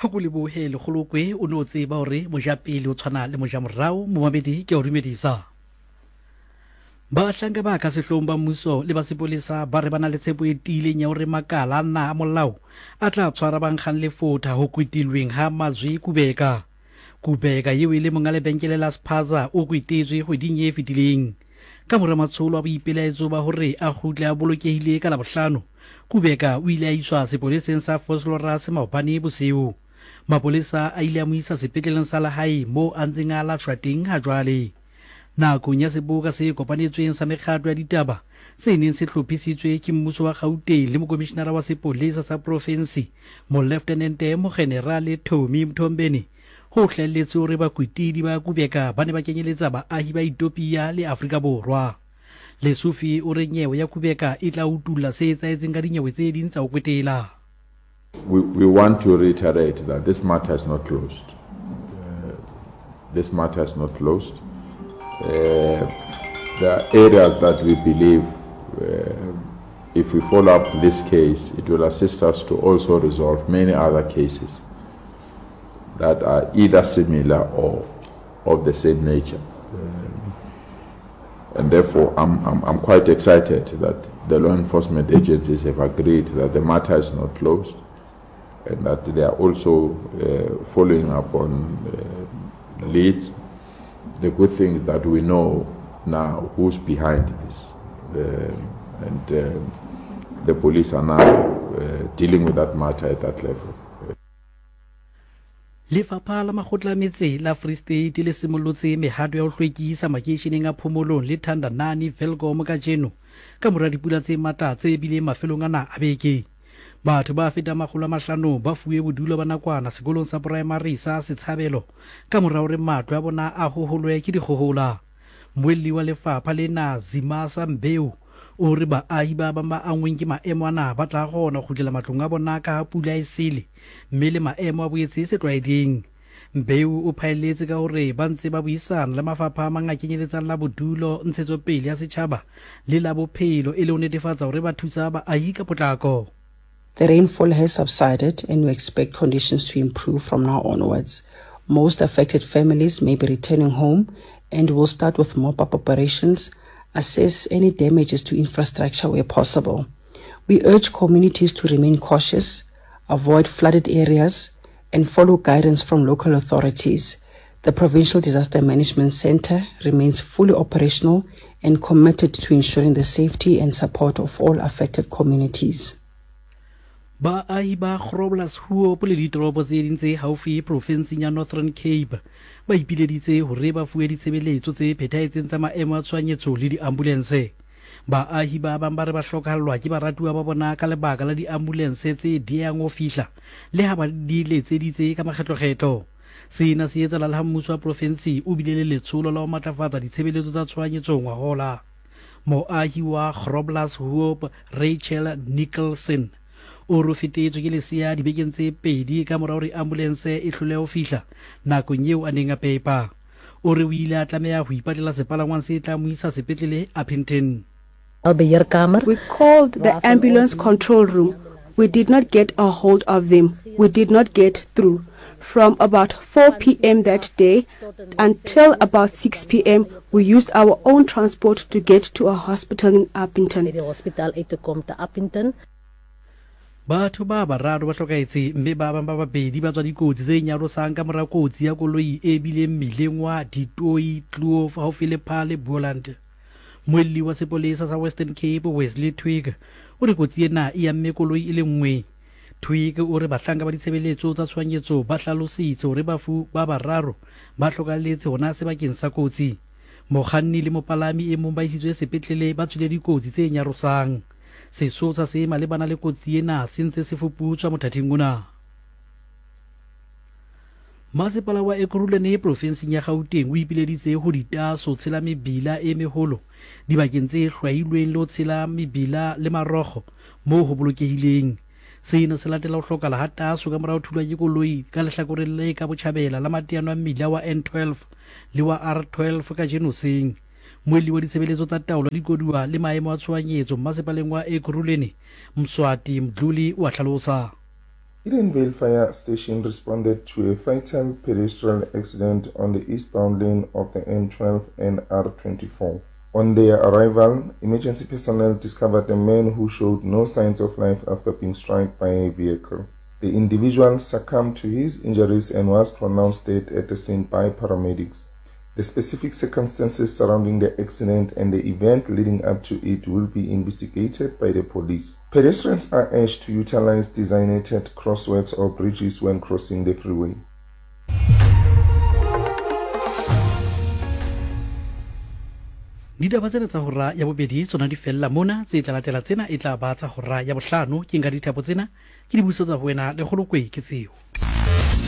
ha go lebohele golokwe o no tseba hore mojapele o tshwana le mojamorao momamedi ke o dumedisa ba hlanga ba ka sehlong ba mmuso le ba sepolesa ba re bana le tshepo e tiileng ya hore makala a nna a molao a tla tshwara bankgang le fotha ho kwetilweng ha mazwi kubeka yeo e le monga lebenkele la Spaza o kwetetswe kgweding e fetileng ka mora matsholo a boipelaetso ba hore a kgutle a bolokehile ka Labohlano. Kubeka o ile a iswa sepoleseng sa Vosloorus maobane bosiu. Mapolesa a ile a mo isa sepetleleng sa lehae moo a ntseng a lahlwa teng ha jwale. Nakong ya seboka se kopanetsweng sa mekgatlo ya ditaba se neng se hlophisitswe ke mmuso wa Gauteng le mokomishenara wa sepolesa sa province mo Lieutenant mo General Tommy Mthombeni ho hlelletse hore bakwetidi ba Kubeka ba ne ba kenyeletsa baahi ba Ethiopia le Afrika Borwa. Lesufi o re nyewe ya Kubeka e tla utula se etsaetseng ka dinyewe tse ding tsa ho kwetela. We want to reiterate that this matter is not closed. This matter is not closed. There are areas that we believe if we follow up this case, it will assist us to also resolve many other cases that are either similar or of the same nature. And therefore, I'm quite excited that the law enforcement agencies have agreed that the matter is not closed and that they are also following up on leads. The good thing is that we know now who's behind this, and the police are now dealing with that matter at that level. Lefapha la Makgotla a Metse la Free State le simollotse mehato ya ho hlwekisa makeisheneng a Phomolong le Thandanani Velkom ka jeno ka mora dipula tse matla tse bile mafelong ana a beke. Batho ba feta 500 ba fuwe bodulo ba nakwana sekolong sa primary sa Setshabelo ka mora hore matlo a bona a hoholwe ke dikgohola. Moelli wa lefapha lena Zimasa Mbeu o re baahi ba ba angweng ke maemo ana ba tla gona go dlela matlong a bona ka pula e sele mme le maemo a boetse se tlwaeding. Mbeu o phaeletse ka hore ba ntse ba buisana le mafapha a mangakenyeletsang la bodulo ntshetsopele ya setjhaba le la bophelo e le ho netefatsa hore ba thusa baahi ka potlako. The rainfall has subsided and we expect conditions to improve from now onwards. Most affected families may be returning home and will start with mop-up operations, assess any damages to infrastructure where possible. We urge communities to remain cautious, avoid flooded areas, and follow guidance from local authorities. The Provincial Disaster Management Centre remains fully operational and committed to ensuring the safety and support of all affected communities. Baahi ba Groblershoop huo le ditoropo tse ding tse haufi provinseng ya Northern Cape ba ipileditse hore ba fuwe ditshebeletso tse phethahetseng tsa maemo a tshwanyetso le diambulance. Baahi ba bang ba re ba hlokahallwa ke baratuwa ba bona ka lebaka la diambulance tse diehang ho fihla le ha ba di letseditse ka makgetlokgetlo. Sena se etsahala le ha mmuso wa province o bile le letsholo la ho matlafatsa ditshebeletso tsa tshwanyetso ngwahola. Moahi wa Groblershoop Rachel Nicholson o rofitetswe ke lesia dibekeng tse pedi ka mora hore ambulance e hlole ho fihla nakong eo a neng a pepa. O re o ile a tlameha ho ipatlela sepalangwang se tla mo isa sepetlele Appington. We called the ambulance control room. We did not get a hold of them. We did not get through. From about 4 p.m. that day until about 6 p.m. we used our own transport to get to a hospital in Appington. Batho ba bararo ba hlokaetse mme ba bang ba babedi ba tswa dikotsi tse nyarosang ka mora kotsi ya koloi e bile mmileng wa Ditoi Kloof haufi le Phale Boland. Moelli wa sepolesa sa Western Cape Wesley Twig o re kotsi ena e amme koloi e le nngwe. Twig o re bahlanga ba ditshebeletso tsa tshwanyetso ba hlalositse hore bafu ba bararo ba hlokalletse hona sebakeng sa kotsi. Mokganni le mopalami e mong ba isitswe sepetlele ba tswile dikotsi tse nyarosang. Sesosa se malebana le kotsi ena se ntse se fuputswa mothating ona. Masepala wa Ekurhuleni provinseng ya Gauteng o ipileditse ho ditaso tshela mebila e meholo dibakeng tse hlwailweng le ho tshela mebila le marokgo moo ho bolokehileng. Sena se latela ho hlokahala ha taso ka mora ho thulwa ke koloi ka lehlakoreng le ka botjhabela la mateano a mmila wa N12 le wa R12 ka Genoseng. Moelli wa ditshebeletso tsa taolo di koduwa le maemo a tshwanyetso masepaleng wa Ekurhuleni Mswati Mdluli wa hlalosa. Edenvale Fire Station responded to a fatal pedestrian accident on the eastbound lane of the N12 and R24. On their arrival, emergency personnel discovered a man who showed no signs of life after being struck by a vehicle. The individual succumbed to his injuries and was pronounced dead at the scene by paramedics. The specific circumstances surrounding the accident and the event leading up to it will be investigated by the police. Pedestrians are urged to utilize designated crosswalks or bridges when crossing the freeway. Ditaba tsena tsa hora ya bobedi tsona di fella mona tse tla latela tsena e tla ba tsa hora ya bohlano ke nka dithapo tsena ke di busetsa ho wena le kgolokwe ke tseo.